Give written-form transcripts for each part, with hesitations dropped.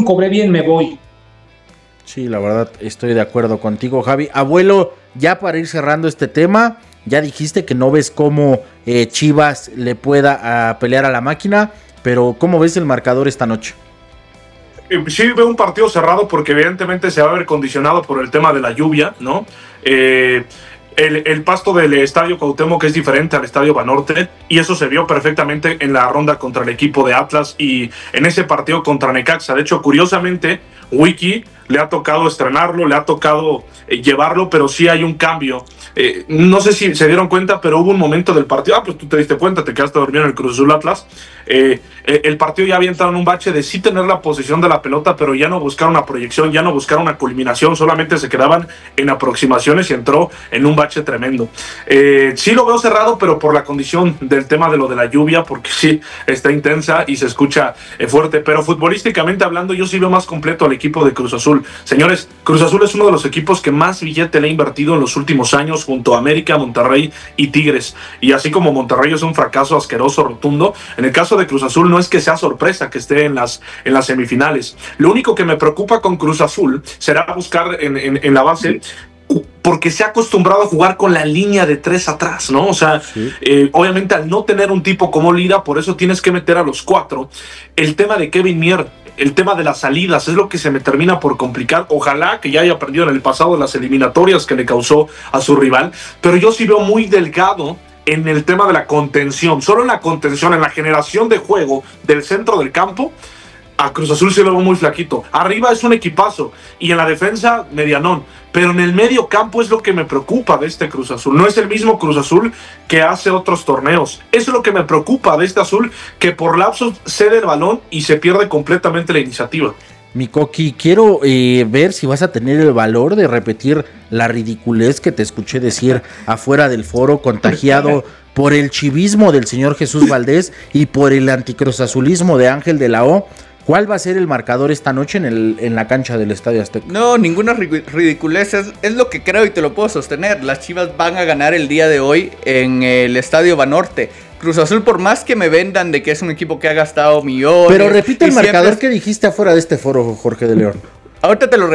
cobré bien, me voy. Sí, la verdad, estoy de acuerdo contigo, Javi. Abuelo, ya para ir cerrando este tema, ya dijiste que no ves cómo Chivas le pueda pelear a la máquina, pero ¿cómo ves el marcador esta noche? Sí veo un partido cerrado porque evidentemente se va a ver condicionado por el tema de la lluvia, ¿no? El pasto del Estadio Cuauhtémoc es diferente al Estadio Banorte y eso se vio perfectamente en la ronda contra el equipo de Atlas y en ese partido contra Necaxa. De hecho, curiosamente, Wiki le ha tocado estrenarlo, le ha tocado llevarlo, pero sí hay un cambio. No sé si se dieron cuenta, pero hubo un momento del partido, pues tú te diste cuenta, te quedaste dormido en el Cruz Azul Atlas. El partido ya había entrado en un bache de sí tener la posesión de la pelota, pero ya no buscar una proyección, ya no buscar una culminación, solamente se quedaban en aproximaciones y entró en un bache tremendo. Sí lo veo cerrado, pero por la condición del tema de lo de la lluvia, porque sí está intensa y se escucha fuerte, pero futbolísticamente hablando yo sí veo más completo al equipo de Cruz Azul. Señores, Cruz Azul es uno de los equipos que más billete le ha invertido en los últimos años junto a América, Monterrey y Tigres, y así como Monterrey es un fracaso asqueroso, rotundo, en el caso de Cruz Azul no es que sea sorpresa que esté en las semifinales. Lo único que me preocupa con Cruz Azul será buscar en la base, porque se ha acostumbrado a jugar con la línea de 3 atrás, ¿no? O sea, sí. Obviamente al no tener un tipo como Lira, por eso tienes que meter a los 4. El tema de Kevin Mier, el tema de las salidas, es lo que se me termina por complicar. Ojalá que ya haya aprendido en el pasado las eliminatorias que le causó a su rival, pero yo sí veo muy delgado en el tema de la contención. Solo en la contención, en la generación de juego del centro del campo, a Cruz Azul se lo veo muy flaquito. Arriba es un equipazo y en la defensa medianón, pero en el medio campo es lo que me preocupa de este Cruz Azul. No es el mismo Cruz Azul que hace otros torneos. Eso es lo que me preocupa de este Azul, que por lapsos cede el balón y se pierde completamente la iniciativa. Mi Coqui, quiero ver si vas a tener el valor de repetir la ridiculez que te escuché decir afuera del foro, contagiado por el chivismo del señor Jesús Valdés y por el anticruzazulismo de Ángel de la O. ¿Cuál va a ser el marcador esta noche en la cancha del Estadio Azteca? No, ninguna ridiculez, es lo que creo y te lo puedo sostener. Las Chivas van a ganar el día de hoy en el Estadio Banorte. Cruz Azul, por más que me vendan de que es un equipo que ha gastado millones... Pero repite el marcador que dijiste afuera de este foro, Jorge de León. Ahorita te lo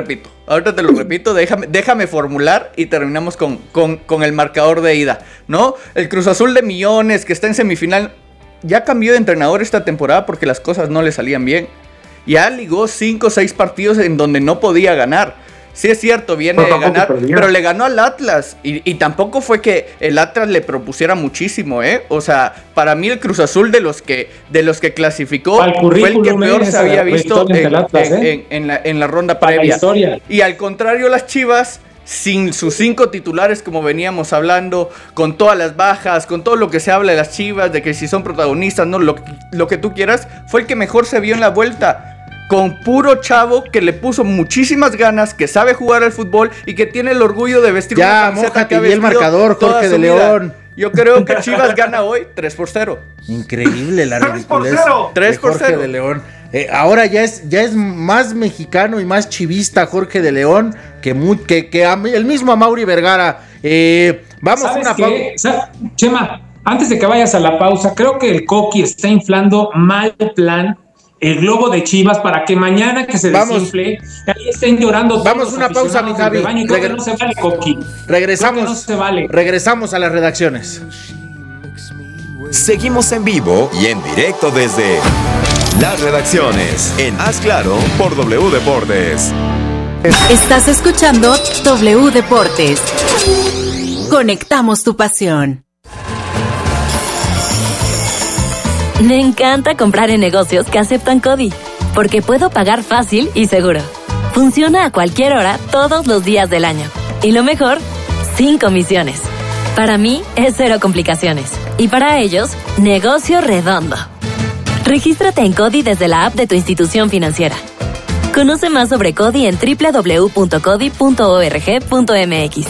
repito, déjame formular y terminamos con el marcador de ida, ¿no? El Cruz Azul de millones que está en semifinal ya cambió de entrenador esta temporada porque las cosas no le salían bien. Ya ligó 5 o 6 partidos en donde no podía ganar. Sí es cierto, viene de ganar, pero le ganó al Atlas y tampoco fue que el Atlas le propusiera muchísimo, ¿eh? O sea, para mí el Cruz Azul de los que clasificó fue el que peor se había visto en la ronda previa. Y al contrario, las Chivas, sin sus 5 titulares, como veníamos hablando, con todas las bajas, con todo lo que se habla de las Chivas, de que si son protagonistas, no, lo que tú quieras, fue el que mejor se vio en la vuelta. Con puro chavo que le puso muchísimas ganas, que sabe jugar al fútbol y que tiene el orgullo de vestir una camiseta que ha vestido el marcador, Jorge de León. Yo creo que Chivas gana hoy 3-0. Increíble la ridiculez 3-0. Jorge de León. Ahora ya es más mexicano y más chivista Jorge de León que el mismo Amaury Vergara. Vamos a una pausa. Chema, antes de que vayas a la pausa, creo que el Coqui está inflando mal plan el globo de Chivas para que mañana que se desinfle, ahí estén llorando. Vamos a una pausa, mi Javi. No se vale, Coqui. Regresamos. No se vale. Regresamos a las redacciones. Seguimos en vivo y en directo desde las redacciones en Haz Claro por W Deportes. Estás escuchando W Deportes. Conectamos tu pasión. Me encanta comprar en negocios que aceptan CODI, porque puedo pagar fácil y seguro. Funciona a cualquier hora, todos los días del año. Y lo mejor, sin comisiones. Para mí, es 0 complicaciones. Y para ellos, negocio redondo. Regístrate en CODI desde la app de tu institución financiera. Conoce más sobre CODI en www.codi.org.mx.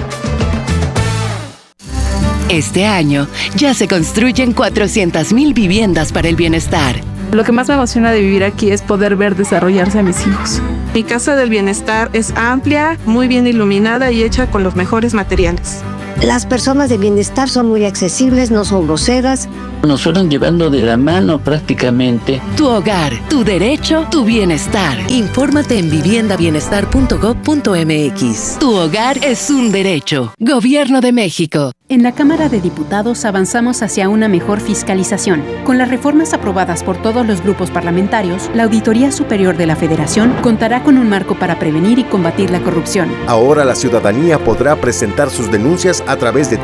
Este año ya se construyen 400,000 viviendas para el bienestar. Lo que más me emociona de vivir aquí es poder ver desarrollarse a mis hijos. Mi casa del bienestar es amplia, muy bien iluminada y hecha con los mejores materiales. Las personas de bienestar son muy accesibles, no son groseras. Nos fueron llevando de la mano prácticamente. Tu hogar, tu derecho, tu bienestar. Infórmate en viviendabienestar.gov.mx. Tu hogar es un derecho. Gobierno de México. En la Cámara de Diputados avanzamos hacia una mejor fiscalización. Con las reformas aprobadas por todos los grupos parlamentarios, la Auditoría Superior de la Federación contará con un marco para prevenir y combatir la corrupción. Ahora la ciudadanía podrá presentar sus denuncias a través de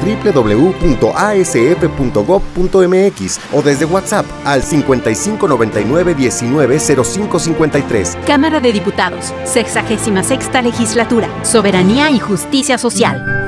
www.asf.gov.mx o desde WhatsApp al 5599-190553. Cámara de Diputados, 66ª Legislatura, Soberanía y Justicia Social.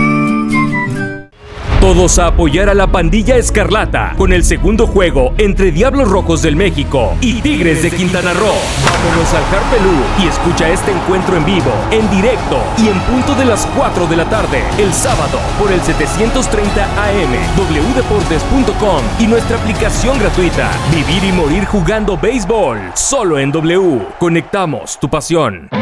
Todos a apoyar a la Pandilla Escarlata con el segundo juego entre Diablos Rojos del México y Tigres de Quintana Roo. Vámonos al Harpelú y escucha este encuentro en vivo, en directo y en punto de las 4 de la tarde, el sábado, por el 730 AM, wdeportes.com y nuestra aplicación gratuita. Vivir y morir jugando béisbol, solo en W. Conectamos tu pasión.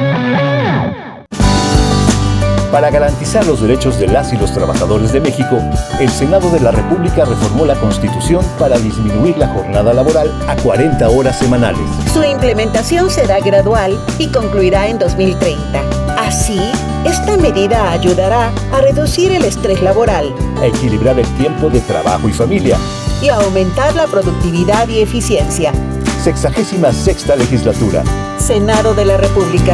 Para garantizar los derechos de las y los trabajadores de México, el Senado de la República reformó la Constitución para disminuir la jornada laboral a 40 horas semanales. Su implementación será gradual y concluirá en 2030. Así, esta medida ayudará a reducir el estrés laboral, a equilibrar el tiempo de trabajo y familia y a aumentar la productividad y eficiencia. 66ª Legislatura. Senado de la República.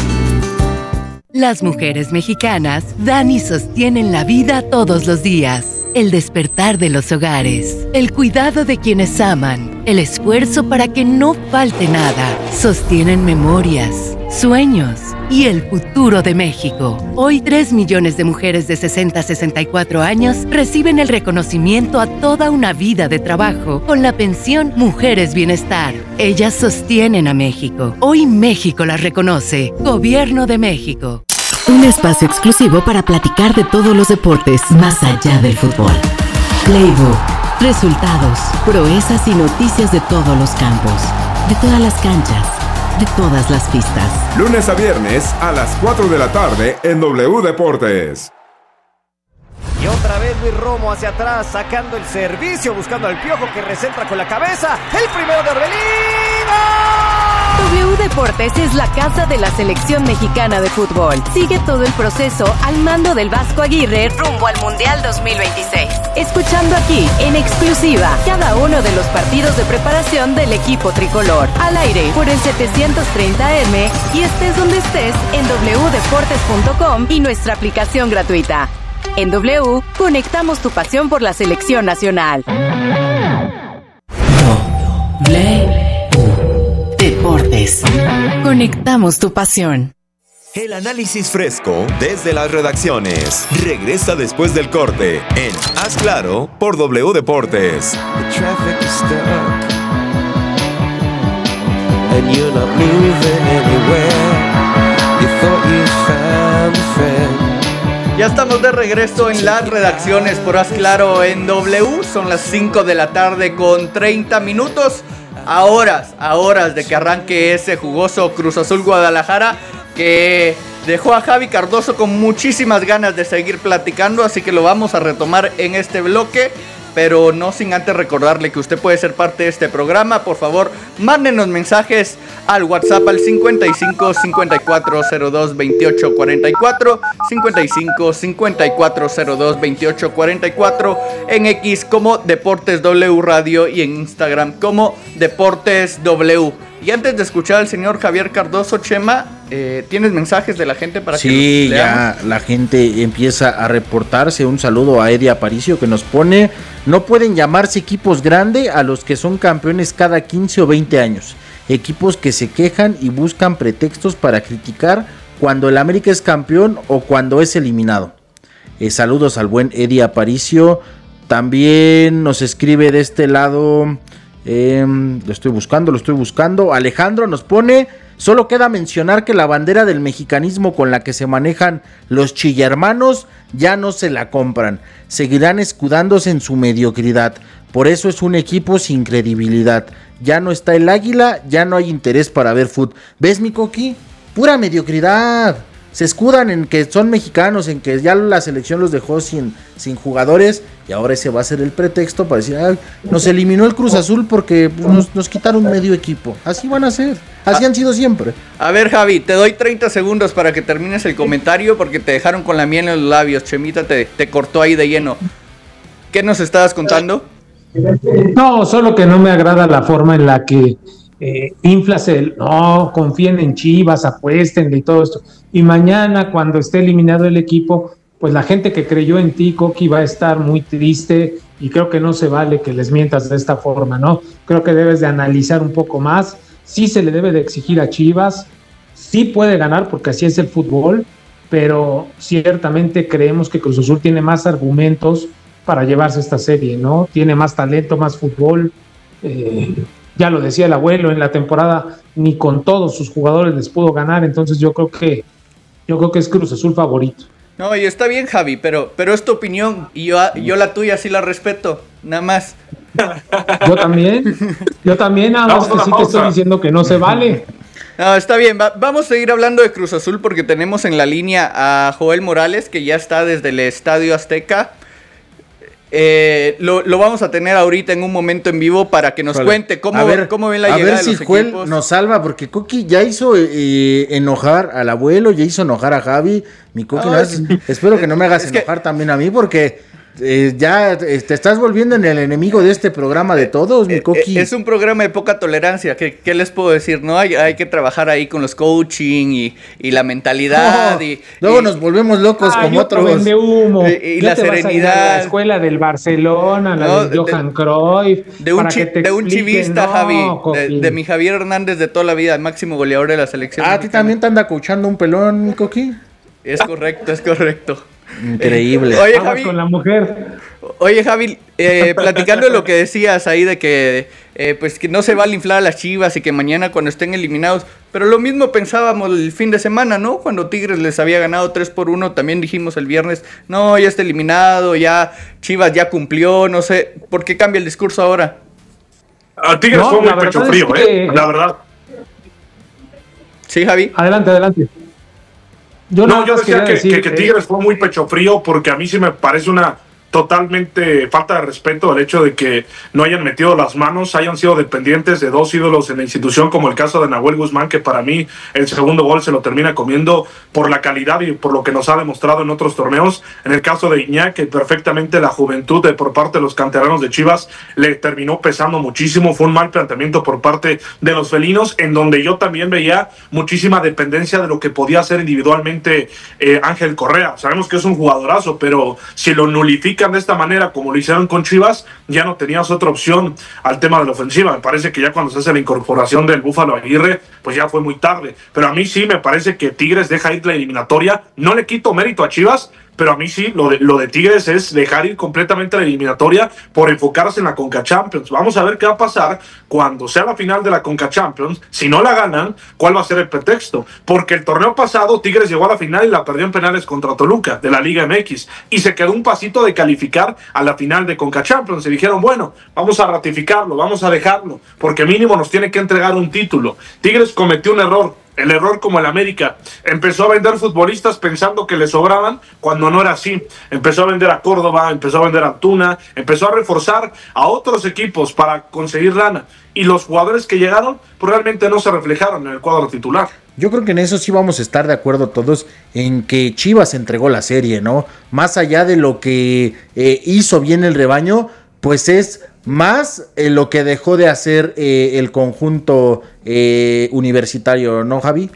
Las mujeres mexicanas dan y sostienen la vida todos los días. El despertar de los hogares, el cuidado de quienes aman, el esfuerzo para que no falte nada. Sostienen memorias, sueños y el futuro de México. Hoy 3 millones de mujeres de 60 a 64 años reciben el reconocimiento a toda una vida de trabajo con la pensión Mujeres Bienestar. Ellas sostienen a México. Hoy México las reconoce. Gobierno de México. Un espacio exclusivo para platicar de todos los deportes más allá del fútbol. Playbook, resultados, proezas y noticias de todos los campos, de todas las canchas, de todas las pistas. Lunes a viernes a las 4 de la tarde en W Deportes. Y otra vez Luis Romo hacia atrás, sacando el servicio, buscando al Piojo que recentra con la cabeza. El primero de Orbelín. W Deportes es la casa de la selección mexicana de fútbol. Sigue todo el proceso al mando del Vasco Aguirre rumbo al Mundial 2026. Escuchando aquí, en exclusiva, cada uno de los partidos de preparación del equipo tricolor. Al aire, por el 730M y estés donde estés en wdeportes.com y nuestra aplicación gratuita. En W, conectamos tu pasión por la selección nacional. Deportes. Conectamos tu pasión. El análisis fresco desde las redacciones regresa después del corte en Haz Claro por W Deportes. Ya estamos de regreso en las redacciones por Haz Claro en W. Son las 5 de la tarde con 30 minutos. A horas de que arranque ese jugoso Cruz Azul Guadalajara, que dejó a Javi Cardoso con muchísimas ganas de seguir platicando, así que lo vamos a retomar en este bloque, pero no sin antes recordarle que usted puede ser parte de este programa. Por favor, mándenos mensajes al WhatsApp al 55 5402 28 44, 55 5402 28 44, en X como Deportes W Radio y en Instagram como Deportes W. Y antes de escuchar al señor Javier Cardoso, Chema, ¿tienes mensajes de la gente para que los leamos? Sí, ya la gente empieza a reportarse. Un saludo a Eddie Aparicio que nos pone: no pueden llamarse equipos grandes a los que son campeones cada 15 o 20 años. Equipos que se quejan y buscan pretextos para criticar cuando el América es campeón o cuando es eliminado. Saludos al buen Eddie Aparicio. También nos escribe de este lado... lo estoy buscando. Alejandro nos pone: solo queda mencionar que la bandera del mexicanismo con la que se manejan los chillermanos ya no se la compran, seguirán escudándose en su mediocridad, por eso es un equipo sin credibilidad, ya no está el águila, ya no hay interés para ver fútbol. ¿Ves, mi Coqui? Pura mediocridad, se escudan en que son mexicanos, en que ya la selección los dejó sin jugadores, y ahora ese va a ser el pretexto para decir, nos eliminó el Cruz Azul porque nos quitaron medio equipo. Así van a ser, así han sido siempre. A ver, Javi, te doy 30 segundos para que termines el comentario porque te dejaron con la miel en los labios. Chemita te cortó ahí de lleno. ¿Qué nos estabas contando? No, solo que no me agrada la forma en la que inflas no, confíen en Chivas, apuéstenle y todo esto. Y mañana, cuando esté eliminado el equipo, pues la gente que creyó en ti, Coqui, va a estar muy triste, y creo que no se vale que les mientas de esta forma, ¿no? Creo que debes de analizar un poco más. Sí se le debe de exigir a Chivas, sí puede ganar porque así es el fútbol, pero ciertamente creemos que Cruz Azul tiene más argumentos para llevarse esta serie, ¿no? Tiene más talento, más fútbol. Ya lo decía el abuelo, en la temporada ni con todos sus jugadores les pudo ganar, entonces yo creo que es Cruz Azul favorito. No, y está bien, Javi, pero es tu opinión y yo la tuya sí la respeto, nada más. Yo también, nada más que sí te estoy diciendo que no se vale. No, está bien, vamos a seguir hablando de Cruz Azul porque tenemos en la línea a Joel Morales, que ya está desde el Estadio Azteca. Lo vamos a tener ahorita en un momento en vivo para que nos cuente cómo ven la llegada de los equipos. A ver si Joel nos salva, porque Coqui ya hizo enojar al abuelo, ya hizo enojar a Javi. Mi Coqui, espero que no me hagas enojar también a mí, porque ya te estás volviendo en el enemigo de este programa de todos, mi Coqui. Es un programa de poca tolerancia, ¿qué les puedo decir? No hay que trabajar ahí con los coaching y la mentalidad. Luego nos volvemos locos como otros. Vende humo. Y la serenidad. A la escuela del Barcelona, la de Johan Cruyff. De un chivista, Javi. De mi Javier Hernández de toda la vida, máximo goleador de la selección. ¿A ti también te anda coachando un pelón, mi Coqui? Es correcto. Increíble. Oye, Vamos Javi, con la mujer. Oye, Javi, platicando lo que decías ahí de que pues que no se vale inflar a las Chivas y que mañana cuando estén eliminados, pero lo mismo pensábamos el fin de semana, ¿no? Cuando Tigres les había ganado 3-1, también dijimos el viernes, no, ya está eliminado, ya Chivas ya cumplió, no sé, ¿por qué cambia el discurso ahora? A Tigres fue muy pecho frío, la verdad. Sí, Javi. Adelante. Yo decía que Tigres fue muy pecho frío porque a mí sí me parece una totalmente falta de respeto el hecho de que no hayan metido las manos, hayan sido dependientes de dos ídolos en la institución, como el caso de Nahuel Guzmán, que para mí el segundo gol se lo termina comiendo por la calidad y por lo que nos ha demostrado en otros torneos. En el caso de Iñak, que perfectamente la juventud por parte de los canteranos de Chivas le terminó pesando muchísimo. Fue un mal planteamiento por parte de los felinos, en donde yo también veía muchísima dependencia de lo que podía hacer individualmente Ángel Correa. Sabemos que es un jugadorazo, pero si lo nulifica de esta manera como lo hicieron con Chivas, ya no tenías otra opción al tema de la ofensiva. Me parece que ya cuando se hace la incorporación del Búfalo Aguirre, pues ya fue muy tarde, pero a mí sí me parece que Tigres deja ir la eliminatoria. No le quito mérito a Chivas, pero a mí sí, lo de Tigres es dejar ir completamente la eliminatoria por enfocarse en la Conca Champions. Vamos a ver qué va a pasar cuando sea la final de la Conca Champions. Si no la ganan, ¿cuál va a ser el pretexto? Porque el torneo pasado Tigres llegó a la final y la perdió en penales contra Toluca de la Liga MX y se quedó un pasito de calificar a la final de Conca Champions. Y dijeron, bueno, vamos a ratificarlo, vamos a dejarlo, porque mínimo nos tiene que entregar un título. Tigres cometió un error. El error como el América. Empezó a vender futbolistas pensando que le sobraban cuando no era así. Empezó a vender a Córdoba, empezó a vender a Antuna, empezó a reforzar a otros equipos para conseguir lana. Y los jugadores que llegaron pues realmente no se reflejaron en el cuadro titular. Yo creo que en eso sí vamos a estar de acuerdo todos, en que Chivas entregó la serie, ¿no? Más allá de lo que hizo bien el rebaño, pues es más lo que dejó de hacer el conjunto universitario, ¿no, Javi?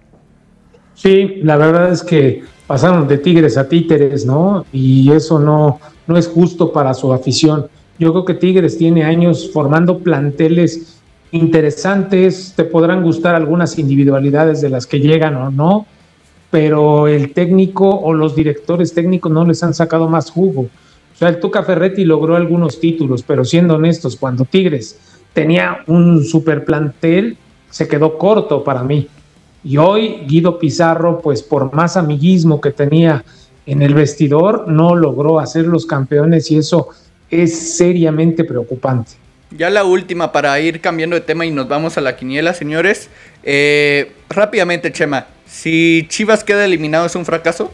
Sí, la verdad es que pasaron de tigres a títeres, ¿no? Y eso no es justo para su afición. Yo creo que Tigres tiene años formando planteles interesantes, te podrán gustar algunas individualidades de las que llegan o no, pero el técnico o los directores técnicos no les han sacado más jugo. O sea, el Tuca Ferretti logró algunos títulos, pero siendo honestos, cuando Tigres tenía un super plantel, se quedó corto para mí. Y hoy Guido Pizarro, pues por más amiguismo que tenía en el vestidor, no logró hacer los campeones y eso es seriamente preocupante. Ya la última para ir cambiando de tema y nos vamos a la quiniela, señores. Rápidamente, Chema, Si Chivas queda eliminado, ¿es un fracaso?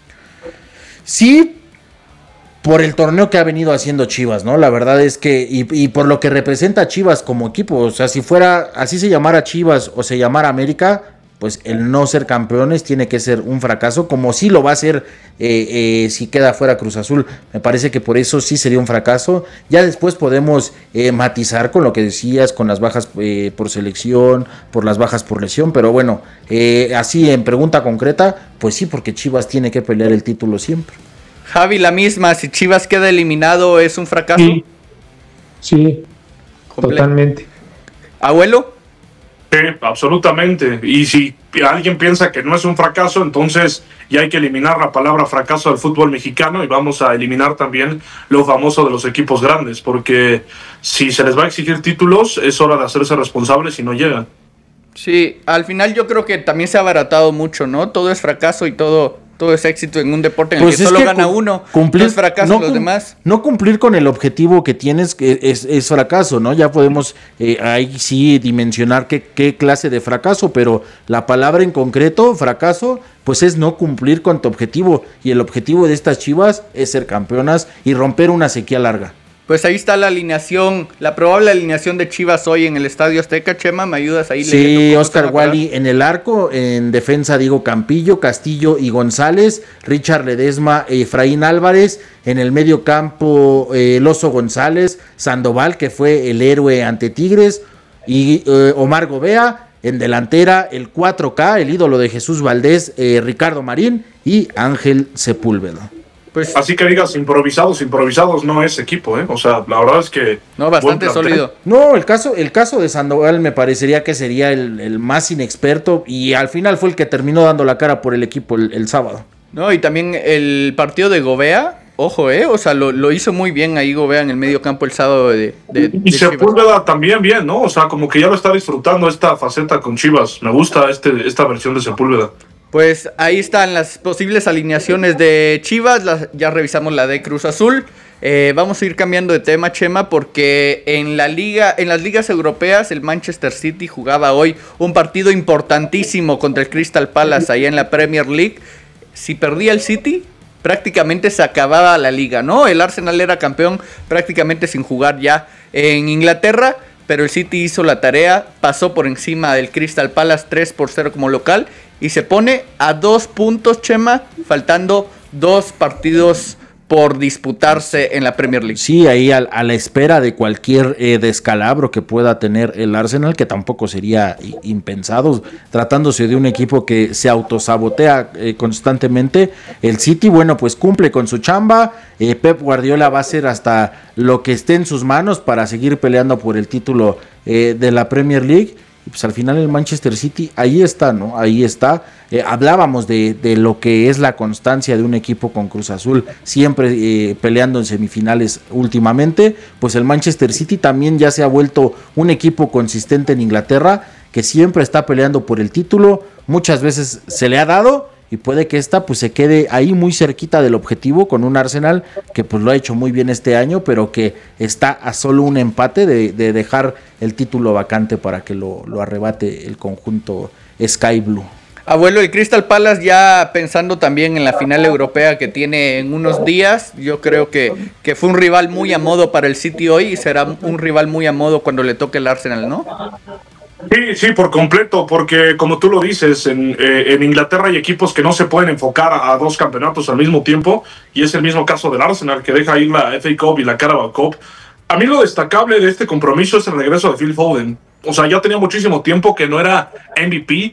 Sí, por el torneo que ha venido haciendo Chivas, ¿no? La verdad es que, y por lo que representa Chivas como equipo, o sea, si fuera, así se llamara Chivas o se llamara América, pues el no ser campeones tiene que ser un fracaso, como sí lo va a ser si queda fuera Cruz Azul. Me parece que por eso sí sería un fracaso. Ya después podemos matizar con lo que decías, con las bajas por selección, por las bajas por lesión, pero bueno, así en pregunta concreta, pues sí, porque Chivas tiene que pelear el título siempre. Javi, la misma, si Chivas queda eliminado, ¿es un fracaso? Sí, totalmente. ¿Abuelo? Sí, absolutamente. Y si alguien piensa que no es un fracaso, entonces ya hay que eliminar la palabra fracaso del fútbol mexicano y vamos a eliminar también lo famoso de los equipos grandes, porque si se les va a exigir títulos, es hora de hacerse responsables y no llegan. Sí, al final yo creo que también se ha abaratado mucho, ¿no? Todo es fracaso y todo es éxito en un deporte en el que solo gana uno. Cumplir, es fracaso los demás. No cumplir con el objetivo que tienes es fracaso, ¿no? Ya podemos ahí sí dimensionar qué clase de fracaso, pero la palabra en concreto, fracaso, pues es no cumplir con tu objetivo. Y el objetivo de estas Chivas es ser campeonas y romper una sequía larga. Pues ahí está la alineación, la probable alineación de Chivas hoy en el Estadio Azteca. Chema, ¿me ayudas ahí? Sí, Oscar Wally en el arco, en defensa Diego Campillo, Castillo y González, Richard Ledesma, Efraín Álvarez, en el medio campo el Oso González, Sandoval, que fue el héroe ante Tigres, y Omar Gobea, en delantera el 4K, el ídolo de Jesús Valdés, Ricardo Marín y Ángel Sepúlveda. Pues, así que digas, improvisados no es equipo, ¿eh? O sea, la verdad es que... No, bastante sólido. No, el caso de Sandoval me parecería que sería el más inexperto y al final fue el que terminó dando la cara por el equipo el sábado. No, y también el partido de Gobea, ojo, o sea, lo hizo muy bien ahí Gobea en el medio campo el sábado de y Sepúlveda también bien, ¿no? O sea, como que ya lo está disfrutando esta faceta con Chivas. Me gusta esta versión de Sepúlveda. Pues ahí están las posibles alineaciones de Chivas, ya revisamos la de Cruz Azul. Vamos a ir cambiando de tema, Chema, porque en las ligas europeas el Manchester City jugaba hoy un partido importantísimo contra el Crystal Palace allá en la Premier League. Si perdía el City, prácticamente se acababa la liga, ¿no? El Arsenal era campeón prácticamente sin jugar ya en Inglaterra, pero el City hizo la tarea, pasó por encima del Crystal Palace 3-0 como local y se pone a 2 puntos, Chema, faltando 2 partidos por disputarse en la Premier League. Sí, ahí a la espera de cualquier descalabro que pueda tener el Arsenal, que tampoco sería impensado, tratándose de un equipo que se autosabotea constantemente. El City, bueno, pues cumple con su chamba. Pep Guardiola va a hacer hasta lo que esté en sus manos para seguir peleando por el título de la Premier League. Y pues al final el Manchester City, ahí está, ¿no? Ahí está. Hablábamos de lo que es la constancia de un equipo con Cruz Azul, siempre peleando en semifinales últimamente. Pues el Manchester City también ya se ha vuelto un equipo consistente en Inglaterra, que siempre está peleando por el título. Muchas veces se le ha dado y puede que esta pues se quede ahí muy cerquita del objetivo con un Arsenal que pues lo ha hecho muy bien este año, pero que está a solo un empate de dejar el título vacante para que lo arrebate el conjunto Sky Blue. Abuelo, el Crystal Palace ya pensando también en la final europea que tiene en unos días, yo creo que fue un rival muy a modo para el City hoy y será un rival muy a modo cuando le toque el Arsenal, ¿no? Sí, por completo, porque como tú lo dices, en Inglaterra hay equipos que no se pueden enfocar a 2 campeonatos al mismo tiempo, y es el mismo caso del Arsenal, que deja ir la FA Cup y la Carabao Cup. A mí lo destacable de este compromiso es el regreso de Phil Foden. O sea, ya tenía muchísimo tiempo que no era MVP.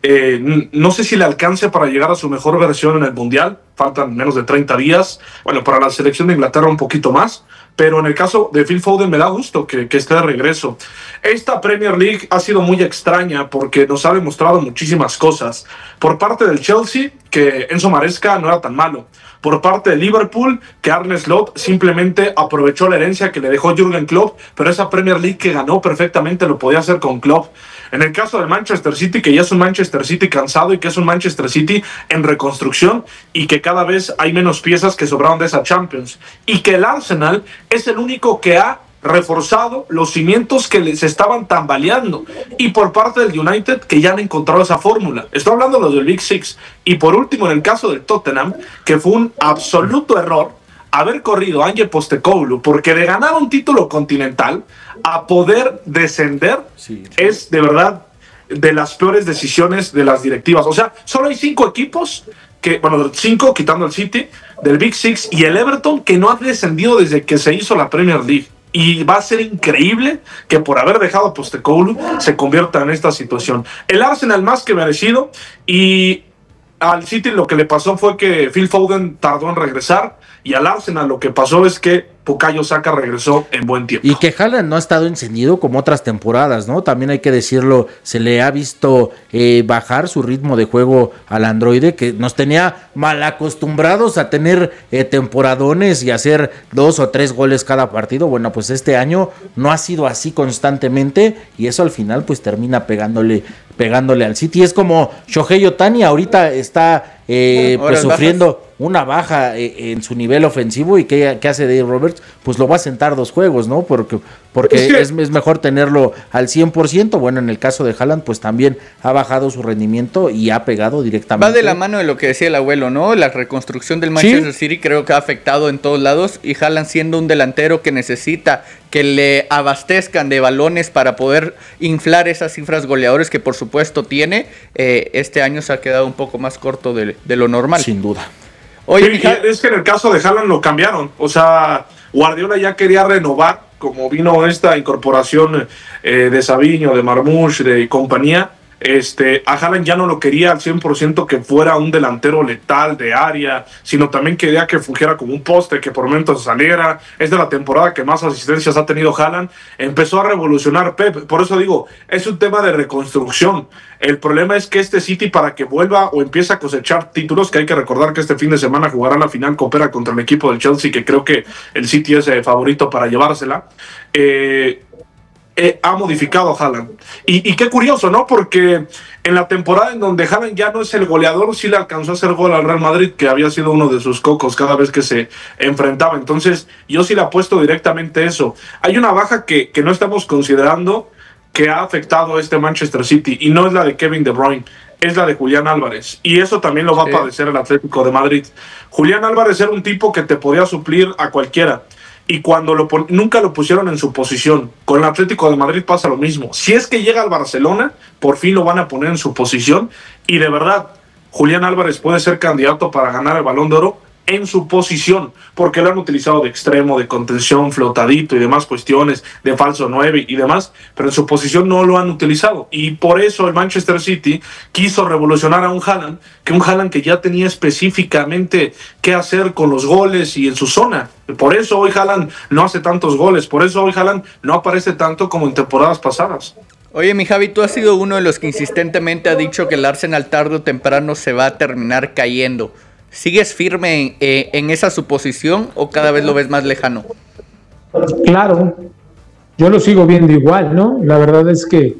No sé si le alcance para llegar a su mejor versión en el Mundial. Faltan menos de 30 días. Bueno, para la selección de Inglaterra un poquito más. Pero en el caso de Phil Foden me da gusto que esté de regreso. Esta Premier League ha sido muy extraña porque nos ha demostrado muchísimas cosas. Por parte del Chelsea, que Enzo Maresca no era tan malo. Por parte de Liverpool, que Arne Slot simplemente aprovechó la herencia que le dejó Jürgen Klopp, pero esa Premier League que ganó perfectamente lo podía hacer con Klopp. En el caso del Manchester City, que ya es un Manchester City cansado y que es un Manchester City en reconstrucción y que cada vez hay menos piezas que sobraron de esa Champions. Y que el Arsenal es el único que ha reforzado los cimientos que les estaban tambaleando, y por parte del United, que ya han encontrado esa fórmula. Estoy hablando de los del Big Six. Y por último, en el caso del Tottenham, que fue un absoluto error haber corrido a Ange Postecoglou, porque de ganar un título continental a poder descender es de verdad de las peores decisiones de las directivas. O sea, solo hay 5 equipos, 5 quitando el City, del Big Six y el Everton, que no ha descendido desde que se hizo la Premier League. Y va a ser increíble que por haber dejado a Postecoglou se convierta en esta situación. El Arsenal más que merecido, y al City lo que le pasó fue que Phil Foden tardó en regresar, y al Arsenal lo que pasó es que Bukayo Saka regresó en buen tiempo. Y que Haaland no ha estado encendido como otras temporadas, ¿no? También hay que decirlo, se le ha visto bajar su ritmo de juego al androide, que nos tenía mal acostumbrados a tener temporadones y hacer 2 o 3 goles cada partido. Bueno, pues este año no ha sido así constantemente, y eso al final pues termina pegándole al City. Es como Shohei Ohtani ahorita está pues sufriendo una baja en su nivel ofensivo, y ¿qué hace Dave Roberts? Pues lo va a sentar 2 juegos, ¿no? Porque es mejor tenerlo al 100%. Bueno, en el caso de Haaland, pues también ha bajado su rendimiento y ha pegado directamente. Va de la mano de lo que decía el abuelo, ¿no? La reconstrucción del Manchester City creo que ha afectado en todos lados, y Haaland, siendo un delantero que necesita que le abastezcan de balones para poder inflar esas cifras goleadores que por supuesto tiene, este año se ha quedado un poco más corto de lo normal. Sin duda. Oye, es que en el caso de Haaland lo cambiaron. O sea, Guardiola ya quería renovar, como vino esta incorporación de Savinho, de Marmoush, de compañía. A Haaland ya no lo quería al 100% que fuera un delantero letal de área, sino también quería que fungiera como un poste, que por momentos saliera. Es de la temporada que más asistencias ha tenido Haaland. Empezó a revolucionar Pep. Por eso digo, es un tema de reconstrucción. El problema es que este City, para que vuelva o empiece a cosechar títulos, que hay que recordar que este fin de semana jugará la final, coopera contra el equipo del Chelsea, que creo que el City es favorito para llevársela, ha modificado a Haaland. Y qué curioso, ¿no? Porque en la temporada en donde Haaland ya no es el goleador, sí le alcanzó a hacer gol al Real Madrid, que había sido uno de sus cocos cada vez que se enfrentaba. Entonces, yo sí le apuesto directamente eso. Hay una baja que no estamos considerando, que ha afectado a este Manchester City, y no es la de Kevin De Bruyne, es la de Julián Álvarez, y eso también lo va a padecer el Atlético de Madrid. Julián Álvarez era un tipo que te podía suplir a cualquiera, y cuando nunca lo pusieron en su posición. Con el Atlético de Madrid pasa lo mismo. Si es que llega al Barcelona, por fin lo van a poner en su posición, y de verdad, Julián Álvarez puede ser candidato para ganar el Balón de Oro en su posición, porque lo han utilizado de extremo, de contención, flotadito y demás cuestiones, de falso 9 y demás, pero en su posición no lo han utilizado, y por eso el Manchester City quiso revolucionar a un Haaland, que ya tenía específicamente qué hacer con los goles y en su zona. Por eso hoy Haaland no hace tantos goles, por eso hoy Haaland no aparece tanto como en temporadas pasadas. Oye, mi Javi, tú has sido uno de los que insistentemente ha dicho que el Arsenal tarde o temprano se va a terminar cayendo. ¿Sigues firme en esa suposición o cada vez lo ves más lejano? Claro, yo lo sigo viendo igual, ¿no? La verdad es que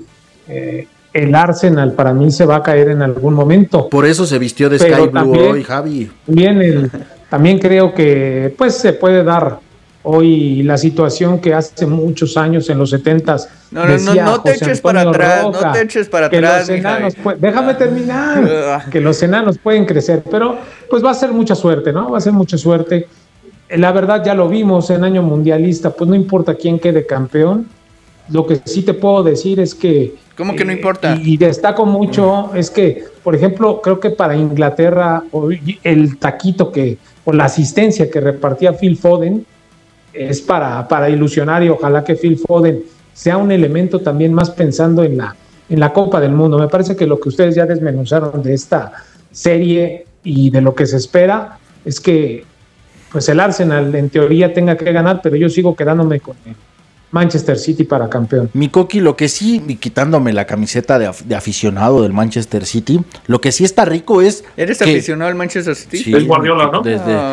el Arsenal para mí se va a caer en algún momento. Por eso se vistió de Sky Blue hoy, Javi. También creo que pues se puede dar hoy la situación que hace muchos años, en los 70s. No te eches para atrás, no te eches para atrás. Déjame terminar. Que los enanos pueden crecer, pero pues va a ser mucha suerte, ¿no? Va a ser mucha suerte. La verdad ya lo vimos en año mundialista, pues no importa quién quede campeón. Lo que sí te puedo decir es que... ¿Cómo que no importa? Y destaco mucho, es que, por ejemplo, creo que para Inglaterra, el taquito o la asistencia que repartía Phil Foden, es para ilusionar, y ojalá que Phil Foden sea un elemento también más pensando en la Copa del Mundo. Me parece que lo que ustedes ya desmenuzaron de esta serie y de lo que se espera es que pues el Arsenal en teoría tenga que ganar, pero yo sigo quedándome con el Manchester City para campeón. Mi Coqui, lo que sí, y quitándome la camiseta de aficionado del Manchester City, lo que sí está rico es... ¿Eres aficionado al Manchester City? Sí, es Guardiola, ¿no?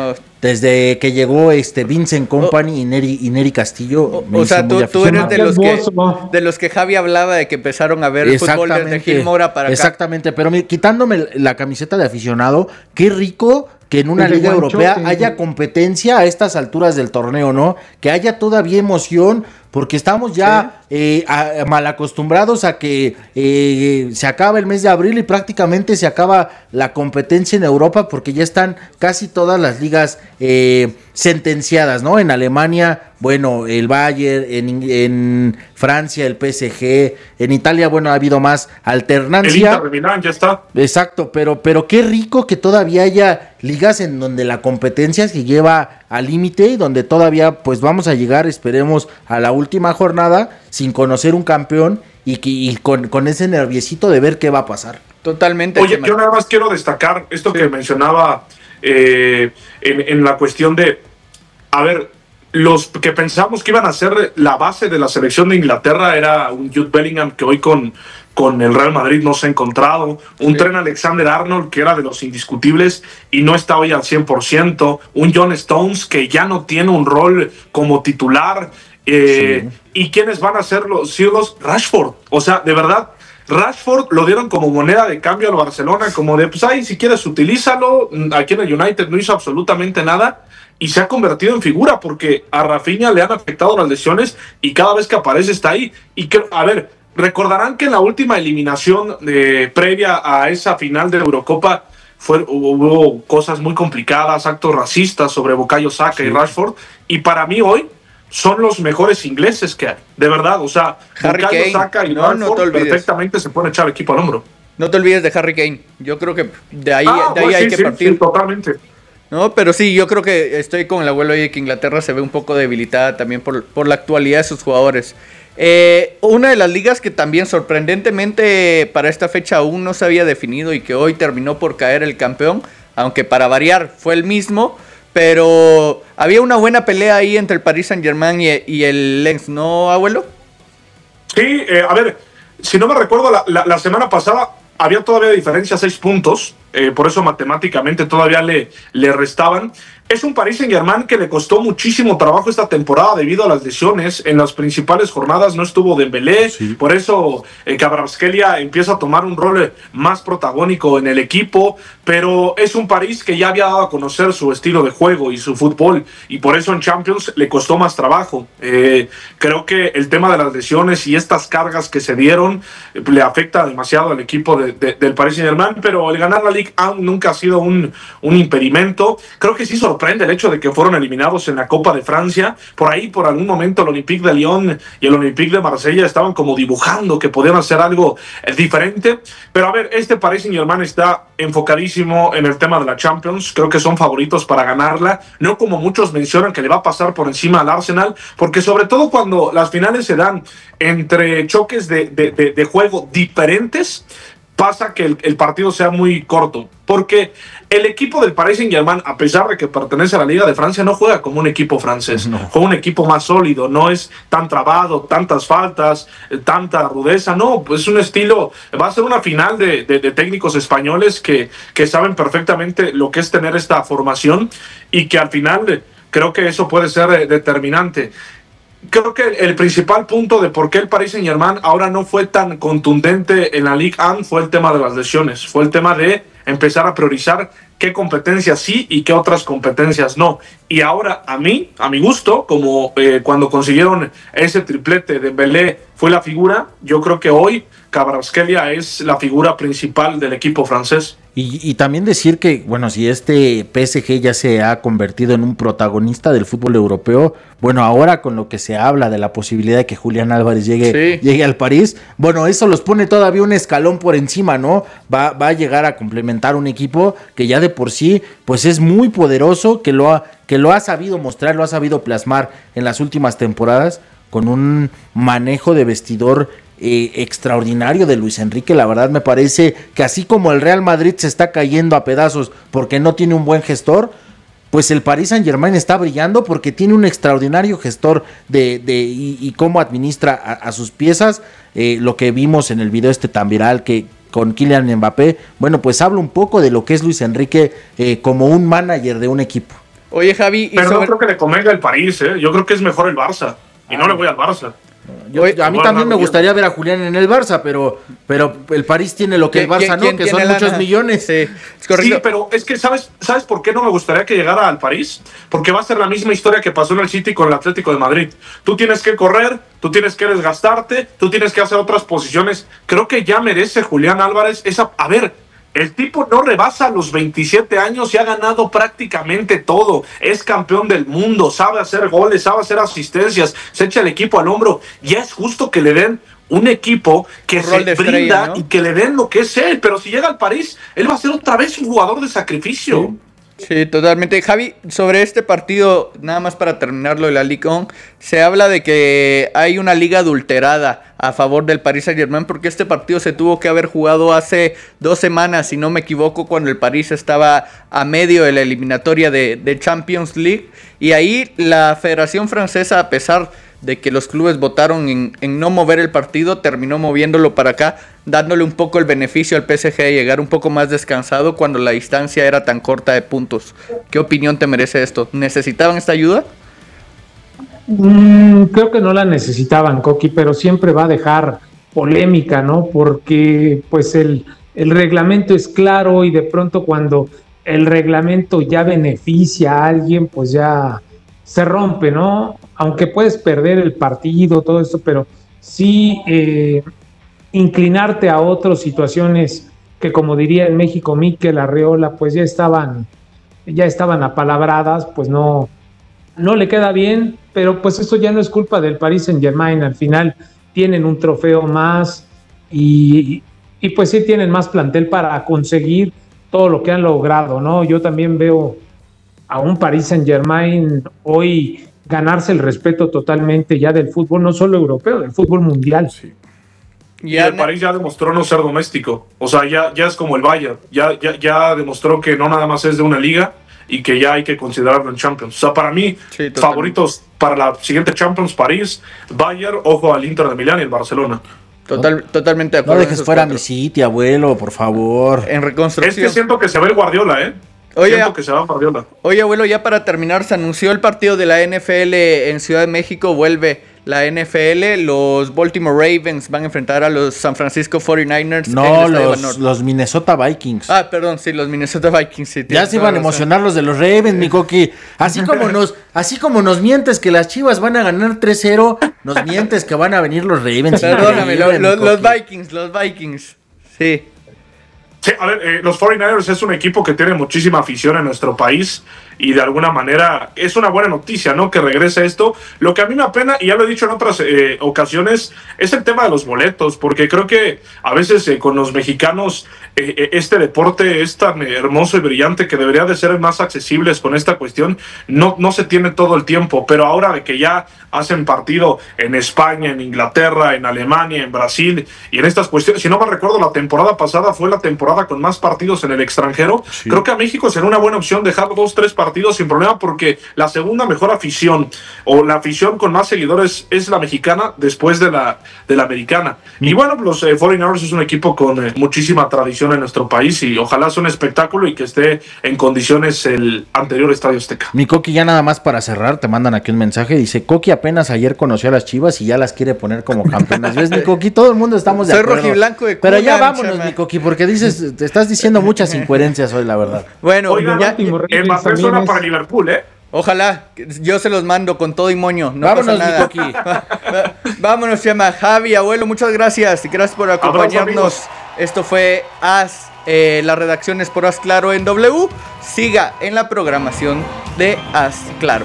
Desde que llegó Vincent Kompany y Neri Castillo. O sea, tú eres de los que Javi hablaba de que empezaron a ver fútbol desde Gil Mora para acá. Exactamente, pero quitándome la camiseta de aficionado, qué rico que en una Desde liga europea Guanchope. haya competencia a estas alturas del torneo, ¿no? Que haya todavía emoción, porque estamos ya mal acostumbrados a que se acaba el mes de abril y prácticamente se acaba la competencia en Europa, porque ya están casi todas las ligas sentenciadas, ¿no? En Alemania, bueno, el Bayern, en Francia el PSG, en Italia, bueno, ha habido más alternancia. El Inter de Milán ya está. Exacto, pero qué rico que todavía haya ligas en donde la competencia se lleva al límite y donde todavía pues vamos a llegar, esperemos, a la última jornada sin conocer un campeón y con ese nerviosito de ver qué va a pasar. Totalmente. Oye, yo nada más quiero destacar esto que mencionaba en la cuestión de, a ver, los que pensamos que iban a ser la base de la selección de Inglaterra era un Jude Bellingham que hoy con el Real Madrid no se ha encontrado, un Trent Alexander-Arnold que era de los indiscutibles y no está hoy al 100%, un John Stones que ya no tiene un rol como titular, y quiénes van a ser los Rashford, o sea, de verdad, Rashford lo dieron como moneda de cambio al Barcelona, como de, pues ahí si quieres utilízalo, aquí en el United no hizo absolutamente nada, y se ha convertido en figura, porque a Rafinha le han afectado las lesiones, y cada vez que aparece está ahí, y que, a ver, recordarán que en la última eliminación previa a esa final de Eurocopa, hubo cosas muy complicadas, actos racistas sobre Bukayo Saka y Rashford, y para mí hoy son los mejores ingleses que hay, de verdad, o sea, Harry Bukayo Kane, Saka y Rashford perfectamente se pueden echar el equipo al hombro. No te olvides de Harry Kane, yo creo que de ahí hay que partir. Sí, totalmente. No, pero sí, yo creo que estoy con el abuelo ahí de que Inglaterra se ve un poco debilitada también por la actualidad de sus jugadores. Una de las ligas que también sorprendentemente para esta fecha aún no se había definido y que hoy terminó por caer el campeón, aunque para variar fue el mismo, pero había una buena pelea ahí entre el Paris Saint-Germain y el Lens, ¿no, abuelo? Sí, a ver, si no me recuerdo, la semana pasada había todavía diferencia 6 puntos, por eso matemáticamente todavía le restaban. Es un Paris Saint-Germain que le costó muchísimo trabajo esta temporada debido a las lesiones. En las principales jornadas no estuvo Dembélé, por eso Kvaratskhelia empieza a tomar un rol más protagónico en el equipo, pero es un París que ya había dado a conocer su estilo de juego y su fútbol, y por eso en Champions le costó más trabajo. Creo que el tema de las lesiones y estas cargas que se dieron le afecta demasiado al equipo del Paris Saint-Germain, pero el ganar la Ligue 1 nunca ha sido un impedimento. Creo que sí sorprende el hecho de que fueron eliminados en la Copa de Francia. Por ahí, por algún momento, el Olympique de Lyon y el Olympique de Marsella estaban como dibujando que podían hacer algo diferente. Pero a ver, este Paris Saint-Germain está enfocadísimo en el tema de la Champions. Creo que son favoritos para ganarla. No como muchos mencionan que le va a pasar por encima al Arsenal, porque sobre todo cuando las finales se dan entre choques de juego diferentes, pasa que el partido sea muy corto, porque el equipo del Paris Saint-Germain, a pesar de que pertenece a la Liga de Francia, no juega como un equipo francés, juega un equipo más sólido, no es tan trabado, tantas faltas, tanta rudeza, no, pues es un estilo, va a ser una final de técnicos españoles que saben perfectamente lo que es tener esta formación y que al final creo que eso puede ser determinante. Creo que el principal punto de por qué el Paris Saint-Germain ahora no fue tan contundente en la Ligue 1 fue el tema de las lesiones, fue el tema de empezar a priorizar qué competencias sí y qué otras competencias no. Y ahora a mi gusto, como cuando consiguieron ese triplete de Dembélé fue la figura, yo creo que hoy Kvaratskhelia es la figura principal del equipo francés. Y también decir que, bueno, si este PSG ya se ha convertido en un protagonista del fútbol europeo, bueno, ahora con lo que se habla de la posibilidad de que Julián Álvarez llegue al París, bueno, eso los pone todavía un escalón por encima, ¿no? Va a llegar a complementar un equipo que ya de por sí, pues es muy poderoso, que lo ha sabido mostrar, lo ha sabido plasmar en las últimas temporadas, con un manejo de vestidor extraordinario de Luis Enrique. La verdad me parece que así como el Real Madrid se está cayendo a pedazos porque no tiene un buen gestor, pues el Paris Saint-Germain está brillando porque tiene un extraordinario gestor y cómo administra a sus piezas. Lo que vimos en el video tan viral que con Kylian Mbappé, bueno, pues habla un poco de lo que es Luis Enrique como un manager de un equipo. Oye, Javi, pero no creo que le convenga el París, yo creo que es mejor el Barça y no le voy al Barça. A mí también me gustaría ver a Julián en el Barça, pero el París tiene lo que el Barça no, que son muchos millones. Sí, pero es que ¿sabes por qué no me gustaría que llegara al París? Porque va a ser la misma historia que pasó en el City con el Atlético de Madrid. Tú tienes que correr, tú tienes que desgastarte, tú tienes que hacer otras posiciones. Creo que ya merece Julián Álvarez esa... A ver, el tipo no rebasa los 27 años y ha ganado prácticamente todo. Es campeón del mundo, sabe hacer goles, sabe hacer asistencias, se echa el equipo al hombro. Ya es justo que le den un equipo que se brinda estrella, ¿no? Y que le den lo que es él. Pero si llega al París, él va a ser otra vez un jugador de sacrificio. Sí, totalmente. Javi, sobre este partido, nada más para terminarlo de la Ligue 1, se habla de que hay una liga adulterada a favor del Paris Saint-Germain porque este partido se tuvo que haber jugado hace 2 semanas, si no me equivoco, cuando el París estaba a medio de la eliminatoria de Champions League, y ahí la Federación Francesa, a pesar de que los clubes votaron en no mover el partido, terminó moviéndolo para acá, dándole un poco el beneficio al PSG de llegar un poco más descansado cuando la distancia era tan corta de puntos. ¿Qué opinión te merece esto? ¿Necesitaban esta ayuda? Creo que no la necesitaban, Coqui, pero siempre va a dejar polémica, ¿no? Porque pues el reglamento es claro y de pronto cuando el reglamento ya beneficia a alguien, pues ya se rompe, ¿no? Aunque puedes perder el partido, todo esto, pero sí inclinarte a otras situaciones que, como diría en México Mikel Arreola, pues ya estaban apalabradas, pues no le queda bien, pero pues eso ya no es culpa del Paris Saint-Germain. Al final tienen un trofeo más y pues sí tienen más plantel para conseguir todo lo que han logrado, ¿no? Yo también veo a un Paris Saint-Germain hoy ganarse el respeto totalmente ya del fútbol, no solo europeo, del fútbol mundial. Sí. Y el París ya demostró no ser doméstico, o sea, ya es como el Bayern, ya demostró que no nada más es de una liga y que ya hay que considerarlo en Champions. O sea, para mí, favoritos para la siguiente Champions, París, Bayern, ojo al Inter de Milán y el Barcelona. Totalmente de acuerdo. No dejes fuera a mi City, abuelo, por favor. En reconstrucción. Es que siento que se ve el Guardiola, Siento que se va Guardiola. Oye, abuelo, ya para terminar, se anunció el partido de la NFL en Ciudad de México. Vuelve la NFL. Los Baltimore Ravens van a enfrentar a los San Francisco 49ers. No, los Minnesota Vikings. Perdón, sí, los Minnesota Vikings. Sí, ya se iban a emocionar los de los Ravens, mi Coqui. Así como nos mientes que las Chivas van a ganar 3-0, nos mientes que van a venir los Ravens. Perdóname, los Vikings. Sí. Sí, a ver, los 49ers es un equipo que tiene muchísima afición en nuestro país y de alguna manera es una buena noticia, ¿no? Que regrese esto. Lo que a mí me apena, y ya lo he dicho en otras ocasiones, es el tema de los boletos, porque creo que a veces con los mexicanos este deporte es tan hermoso y brillante que debería de ser más accesibles con esta cuestión. No se tiene todo el tiempo, pero ahora de que ya hacen partido en España, en Inglaterra, en Alemania, en Brasil y en estas cuestiones, si no me recuerdo, la temporada pasada fue la temporada con más partidos en el extranjero. Sí. Creo que a México sería una buena opción dejar 2-3 partidos sin problema, porque la segunda mejor afición o la afición con más seguidores es la mexicana después de la americana. Y bueno, los 49ers es un equipo con muchísima tradición en nuestro país y ojalá sea un espectáculo y que esté en condiciones el anterior Estadio Azteca. Mi Coqui, ya nada más para cerrar, te mandan aquí un mensaje, dice: Coqui apenas ayer conoció a las Chivas y ya las quiere poner como campeonas. ¿Ves, mi Coqui? Todo el mundo estamos de acuerdo. Soy rojiblanco de Pero ya vámonos, mi Coqui, porque dices, te estás diciendo muchas incoherencias hoy, la verdad. Bueno, oigan, ya Mbappé suena para Liverpool, Ojalá, yo se los mando con todo y moño. No vámonos, pasa nada. Mi Coqui. Vámonos, llama Javi, abuelo, muchas gracias. Gracias por acompañarnos. Esto fue las redacciones por Haz Claro en W. Siga en la programación de Haz Claro.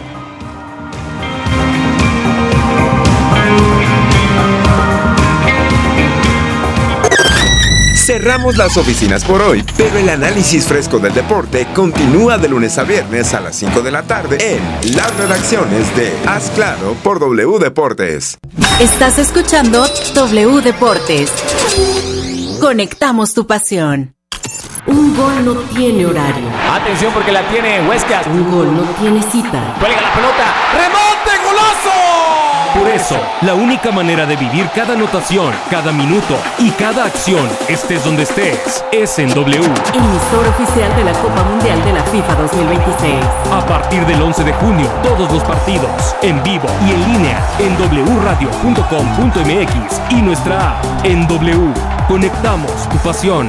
Cerramos las oficinas por hoy, pero el análisis fresco del deporte continúa de lunes a viernes a las 5 de la tarde en las redacciones de Haz Claro por W Deportes. Estás escuchando W Deportes. Conectamos tu pasión. Un gol no tiene horario. Atención porque la tiene Huescas. Un gol no tiene cita. Cuelga la pelota. ¡Remonta! ¡Golazo! Por eso, la única manera de vivir cada anotación, cada minuto y cada acción, estés donde estés, es en W. Emisor oficial de la Copa Mundial de la FIFA 2026. A partir del 11 de junio, todos los partidos, en vivo y en línea, en wradio.com.mx y nuestra app. En W, conectamos tu pasión.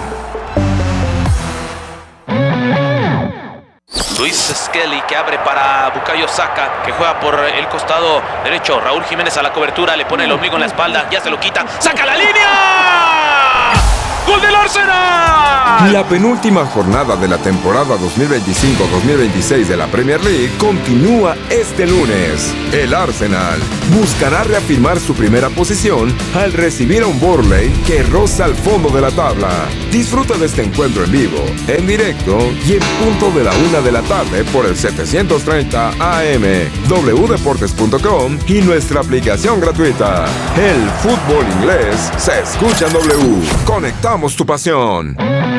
Luis Skelly que abre para Bukayo Saka, que juega por el costado derecho. Raúl Jiménez a la cobertura, le pone el ombligo en la espalda, ya se lo quita, ¡saca la línea! ¡Gol del Arsenal! La penúltima jornada de la temporada 2025-2026 de la Premier League continúa este lunes. El Arsenal buscará reafirmar su primera posición al recibir a un Burnley que roza al fondo de la tabla. Disfruta de este encuentro en vivo, en directo y en punto de la 1 de la tarde por el 730 AM, wdeportes.com y nuestra aplicación gratuita. El fútbol inglés se escucha en W. Conectamos tu pasión.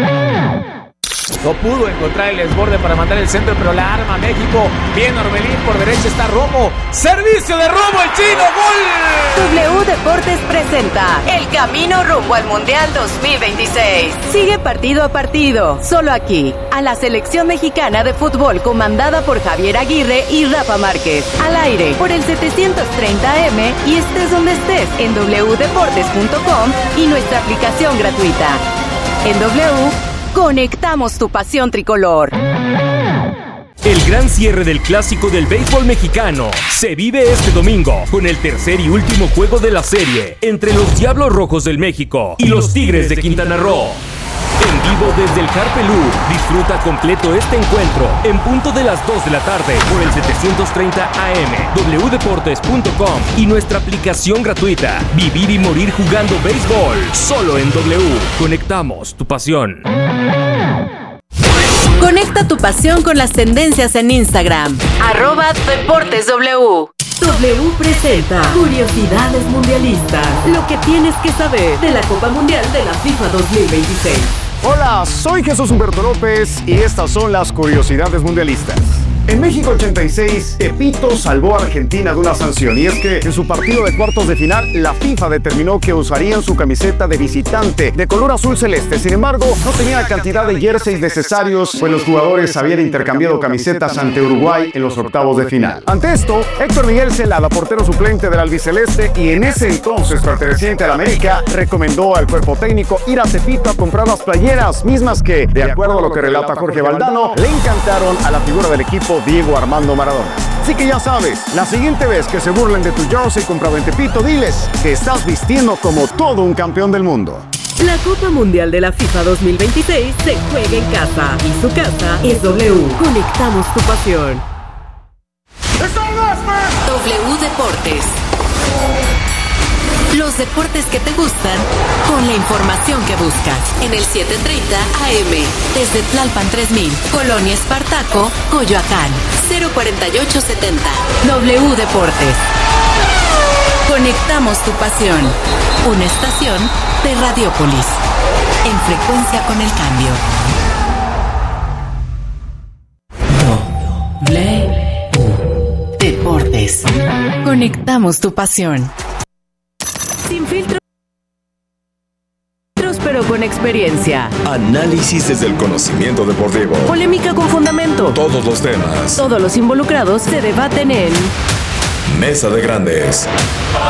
No pudo encontrar el desborde para mandar el centro, pero la arma México. Bien Orbelín, por derecha está Romo. Servicio de Romo, el chino, gol. W Deportes presenta el camino rumbo al Mundial 2026. Sigue partido a partido, solo aquí, a la selección mexicana de fútbol comandada por Javier Aguirre y Rafa Márquez. Al aire, por el 730M y estés donde estés, en wdeportes.com y nuestra aplicación gratuita. En W, conectamos tu pasión tricolor. El gran cierre del clásico del béisbol mexicano se vive este domingo con el tercer y último juego de la serie entre los Diablos Rojos del México y los Tigres de Quintana Roo. En vivo desde el Carpe Lou, disfruta completo este encuentro en punto de las 2 de la tarde por el 730 AM, wdeportes.com y nuestra aplicación gratuita. Vivir y morir jugando béisbol, solo en W. Conectamos tu pasión. Conecta tu pasión con las tendencias en Instagram. @DeportesW. W presenta Curiosidades Mundialistas. Lo que tienes que saber de la Copa Mundial de la FIFA 2026. Hola, soy Jesús Humberto López y estas son las curiosidades mundialistas. En México 86, Tepito salvó a Argentina de una sanción, y es que en su partido de cuartos de final, la FIFA determinó que usarían su camiseta de visitante de color azul celeste. Sin embargo, no tenía la cantidad de jerseys necesarios, pues los jugadores habían intercambiado camisetas ante Uruguay en los octavos de final. Ante esto, Héctor Miguel Celada, portero suplente del albiceleste y en ese entonces perteneciente al América, recomendó al cuerpo técnico ir a Tepito a comprar las playeras, mismas que, de acuerdo a lo que relata Jorge Valdano, le encantaron a la figura del equipo Diego Armando Maradona. Así que ya sabes, la siguiente vez que se burlen de tu jersey comprado en Tepito, diles que estás vistiendo como todo un campeón del mundo. La Copa Mundial de la FIFA 2026 se juega en casa y su casa es W. Conectamos tu pasión. W Deportes. Los deportes que te gustan con la información que buscas. En el 730 AM, desde Tlalpan 3000, Colonia Espartaco, Coyoacán, 04870. W Deportes. Conectamos tu pasión. Una estación de Radiópolis. En frecuencia con el cambio. W Deportes. Conectamos tu pasión. Sin filtros, pero con experiencia. Análisis desde el conocimiento deportivo. Polémica con fundamento. Todos los temas. Todos los involucrados se debaten en Mesa de Grandes.